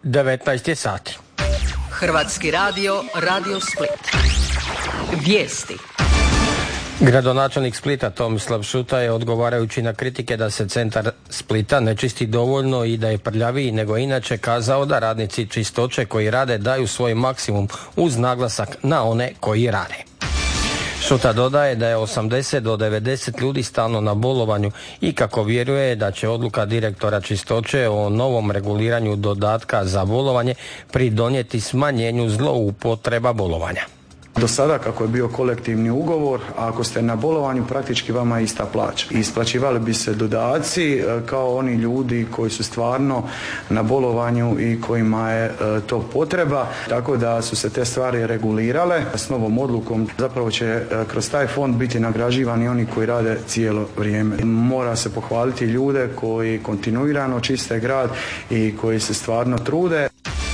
19 je sati. Hrvatski radio, Radio Split. Vijesti. Gradonačelnik Splita Tomislav Šuta je, odgovarajući na kritike da se centar Splita ne čisti dovoljno i da je prljaviji nego inače, kazao da radnici čistoće koji rade daju svoj maksimum uz naglasak na one koji rade. Šuta dodaje da je 80 do 90 ljudi stalno na bolovanju i kako vjeruje da će odluka direktora čistoće o novom reguliranju dodatka za bolovanje pridonijeti smanjenju zloupotreba bolovanja. Do sada kako je bio kolektivni ugovor, a ako ste na bolovanju praktički vama je ista plaća. Isplaćivali bi se dodaci kao oni ljudi koji su stvarno na bolovanju i kojima je to potreba, tako da su se te stvari regulirale. S novom odlukom zapravo će kroz taj fond biti nagrađivani oni koji rade cijelo vrijeme. Mora se pohvaliti ljude koji kontinuirano čiste grad i koji se stvarno trude.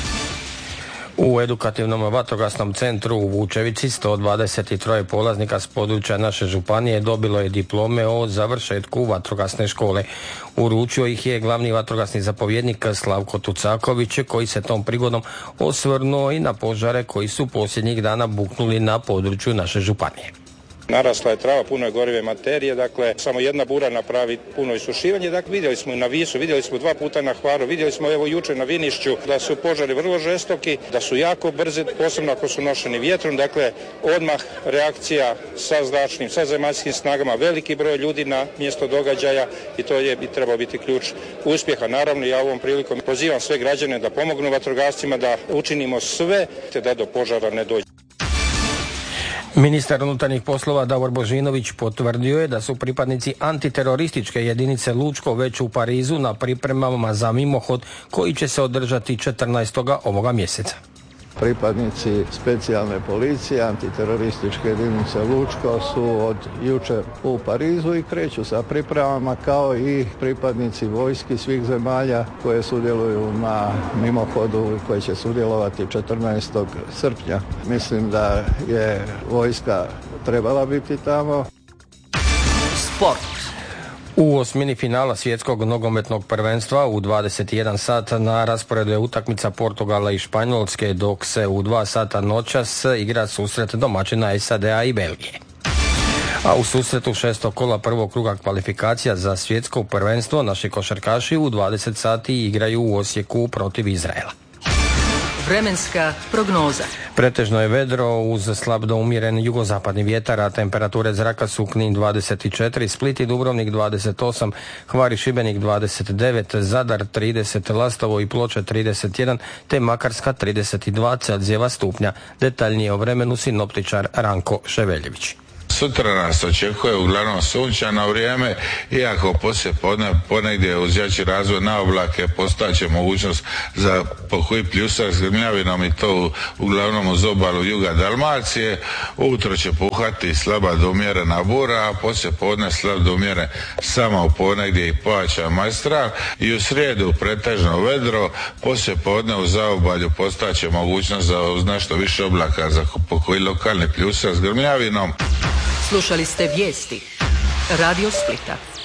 U edukativnom vatrogasnom centru u Vučevici 123 polaznika s područja naše županije dobilo je diplome o završetku vatrogasne škole. Uručio ih je glavni vatrogasni zapovjednik Slavko Tucaković, koji se tom prigodom osvrnuo i na požare koji su posljednjih dana buknuli na području naše županije. Narasla je trava, puno je gorive materije, dakle samo jedna bura napravi puno isušivanje. Dakle, vidjeli smo i na Visu, vidjeli smo 2 puta na Hvaru, vidjeli smo evo jučer na Vinišću da su požari vrlo žestoki, da su jako brzi, posebno ako su nošeni vjetrom. Dakle, odmah reakcija sa zračnim, sa zemaljskim snagama, veliki broj ljudi na mjesto događaja i to bi trebao biti ključ uspjeha. Naravno, ja ovom prilikom pozivam sve građane da pomognu vatrogascima, da učinimo sve te da do požara ne dođe. Ministar unutarnjih poslova Davor Božinović potvrdio je da su pripadnici antiterorističke jedinice Lučko već u Parizu na pripremama za mimohod koji će se održati 14. ovoga mjeseca. Pripadnici specijalne policije, antiterorističke jedinice Lučko su od jučer u Parizu i kreću sa pripremama kao i pripadnici vojski svih zemalja koje sudjeluju na mimohodu i koje će sudjelovati 14. srpnja. Mislim da je vojska trebala biti tamo. Sport. U osmini finala svjetskog nogometnog prvenstva u 21 sat na rasporedu je utakmica Portugala i Španjolske, dok se u 2 sata noćas igra susret domaćina SAD-a i Belgije. A u susretu 6. kola prvog kruga kvalifikacija za svjetsko prvenstvo naši košarkaši u 20 sati igraju u Osijeku protiv Izraela. Vremenska prognoza. Pretežno je vedro uz slab do umjeren jugozapadni vjetar, a temperature zraka su Knin 24, Split i Dubrovnik 28, Hvar i Šibenik 29, Zadar 30, Lastovo i Ploče 31, te Makarska 32 Celzijeva stupnja. Detaljnije o vremenu sinoptičar Ranko Ševeljević. Sutra nas očekuje uglavnom sunčano vrijeme, iako poslije ponegdje uz jači razvoj na oblake postaće mogućnost za pokoji pljusak s grmljavinom i to uglavnom uz obalu juga Dalmacije. Ujutro će puhati slaba do umjerena bura, a poslije podne slab do umjeren samo u ponegdje i pojača majstra. I u srijedu pretežno vedro, poslije podne u zaobalju postaće mogućnost za uz nešto više oblaka za pokoji lokalni pljusak s grmljavinom. Slušali ste vijesti Radio Splita.